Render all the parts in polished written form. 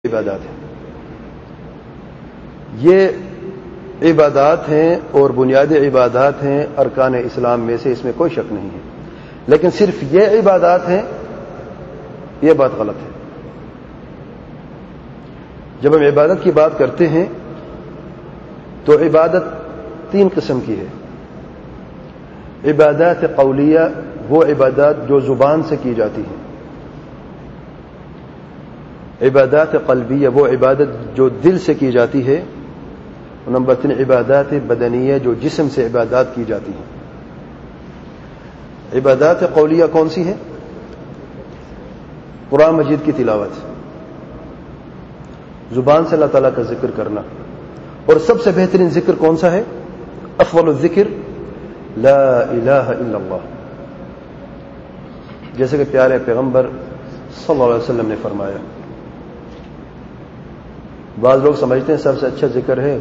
عبادات ہیں. یہ عبادات ہیں اور بنیادی عبادات ہیں ارکان اسلام میں سے، اس میں کوئی شک نہیں ہے. لیکن صرف یہ عبادات ہیں، یہ بات غلط ہے. جب ہم عبادت کی بات کرتے ہیں تو عبادت تین قسم کی ہے. عبادات قولیہ، وہ عبادات جو زبان سے کی جاتی ہیں. عبادات قلبیہ، وہ عبادت جو دل سے کی جاتی ہے. نمبر 3 عبادات بدنیہ، جو جسم سے عبادات کی جاتی ہیں. عبادات قولیہ کون سی ہیں؟ قرآن مجید کی تلاوت، زبان سے اللہ تعالیٰ کا ذکر کرنا. اور سب سے بہترین ذکر کون سا ہے؟ افضل الذکر لا الہ الا اللہ، جیسے کہ پیارے پیغمبر صلی اللہ علیہ وسلم نے فرمایا. بعض لوگ سمجھتے ہیں سب سے اچھا ذکر ہے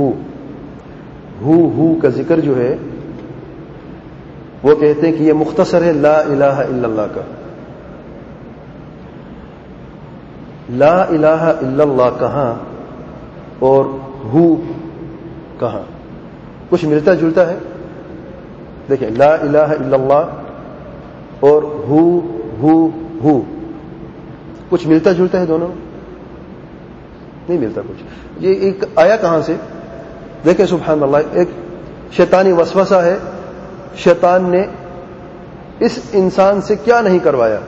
ہو کا ذکر جو ہے، وہ کہتے ہیں کہ یہ مختصر ہے لا الہ الا اللہ کا. لا الہ الا اللہ کہاں اور ہو کہاں؟ کچھ ملتا جلتا ہے. دیکھیں، لا الہ الا اللہ اور ہو کچھ ملتا جلتا ہے دونوں؟ نہیں ملتا کچھ. یہ ایک آیا کہاں سے؟ دیکھیں سبحان اللہ، ایک شیطانی وسوسہ ہے. شیطان نے اس انسان سے کیا نہیں کروایا.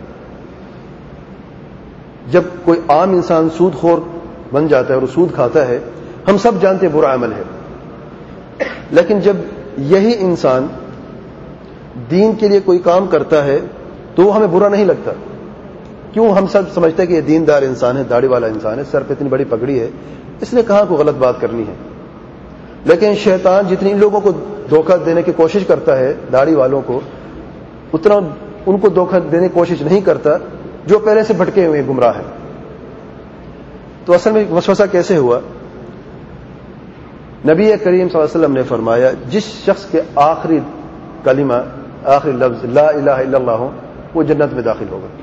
جب کوئی عام انسان سود خور بن جاتا ہے اور سود کھاتا ہے، ہم سب جانتے ہیں برا عمل ہے. لیکن جب یہی انسان دین کے لیے کوئی کام کرتا ہے تو وہ ہمیں برا نہیں لگتا. کیوں؟ ہم سب سمجھتے ہیں کہ یہ دیندار انسان ہے، داڑھی والا انسان ہے، سر پہ اتنی بڑی پگڑی ہے، اس نے کہاں کو غلط بات کرنی ہے. لیکن شیطان جتنی لوگوں کو دھوکہ دینے کی کوشش کرتا ہے، داڑھی والوں کو، اتنا ان کو دھوکہ دینے کی کوشش نہیں کرتا جو پہلے سے بھٹکے ہوئے گمراہ ہیں. تو اصل میں وسوسہ کیسے ہوا؟ نبی کریم صلی اللہ علیہ وسلم نے فرمایا، جس شخص کے آخری کلمہ، آخری لفظ لا الہ الا اللہ ہو، وہ جنت میں داخل ہوگا.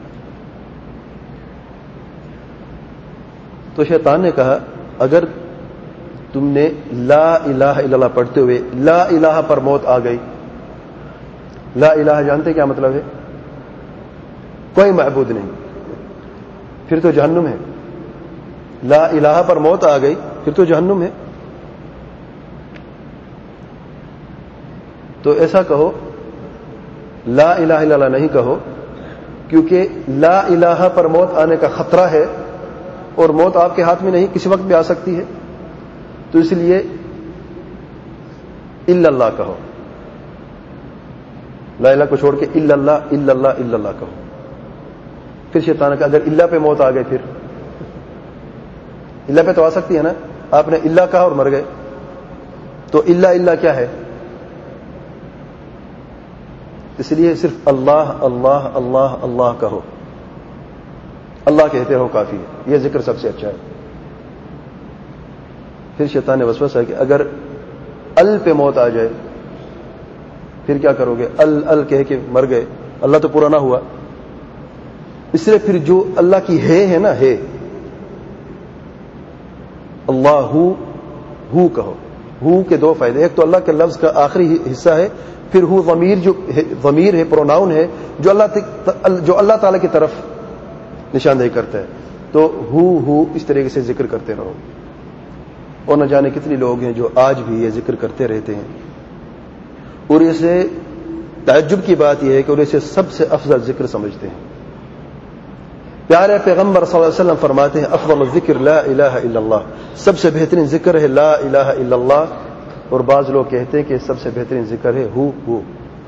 تو شیطان نے کہا، اگر تم نے لا الہ الا اللہ پڑھتے ہوئے لا الہ پر موت آ گئی. لا الہ جانتے کیا مطلب ہے؟ کوئی معبود نہیں، پھر تو جہنم ہے. لا الہ پر موت آ گئی پھر تو جہنم ہے. تو ایسا کہو، لا الہ الا اللہ نہیں کہو، کیونکہ لا الہ پر موت آنے کا خطرہ ہے اور موت آپ کے ہاتھ میں نہیں، کسی وقت بھی آ سکتی ہے. تو اس لیے الا اللہ کہو. لا الہ کو چھوڑ کے الا اللہ الا اللہ الا اللہ کہو. پھر شیطان کا اگر اللہ پہ موت آ گئے، پھر اللہ پہ تو آ سکتی ہے نا. آپ نے اللہ کہا اور مر گئے، تو اللہ کیا ہے؟ اس لیے صرف اللہ اللہ اللہ اللہ کہو، اللہ کہتے رہو، کافی ہے. یہ ذکر سب سے اچھا ہے. پھر شیطان نے وسوسہ کہ اگر ال پہ موت آ جائے پھر کیا کرو گے؟ ال کہہ کے مر گئے، اللہ تو پورا نہ ہوا. اس لیے پھر جو اللہ کی ہے نا، ہے اللہ ہو کہو. ہو کے دو فائدے، ایک تو اللہ کے لفظ کا آخری حصہ ہے، پھر ہو ضمیر ہے، پروناؤن ہے، جو اللہ تعالی کی طرف نشاندہی کرتا ہے. تو ہو اس طریقے سے ذکر کرتے رہو. اور نہ جانے کتنے لوگ ہیں جو آج بھی یہ ذکر کرتے رہتے ہیں. اور اسے تعجب کی بات یہ ہے کہ اسے سب سے افضل ذکر سمجھتے ہیں. پیارے پیغمبر صلی اللہ علیہ وسلم فرماتے ہیں، افضل الذکر لا الہ الا اللہ، سب سے بہترین ذکر ہے لا الہ الا اللہ. اور بعض لوگ کہتے ہیں کہ سب سے بہترین ذکر ہے ہو.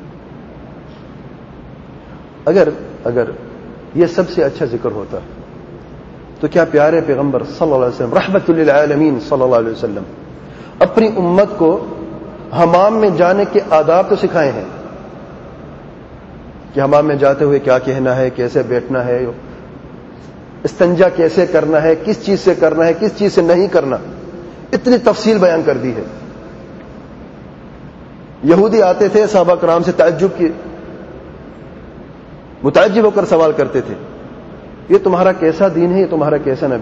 اگر یہ سب سے اچھا ذکر ہوتا تو کیا پیارے پیغمبر صلی اللہ علیہ وسلم رحمت للعالمین صلی اللہ علیہ وسلم اپنی امت کو حمام میں جانے کے آداب تو سکھائے ہیں کہ حمام میں جاتے ہوئے کیا کہنا ہے، کیسے بیٹھنا ہے، استنجا کیسے کرنا ہے، کس چیز سے کرنا ہے، کس چیز سے نہیں کرنا. اتنی تفصیل بیان کر دی ہے. یہودی آتے تھے صحابہ کرام سے متعجب ہو کر سوال کرتے تھے، یہ تمہارا کیسا دین ہے، یہ تمہارا کیسا نبی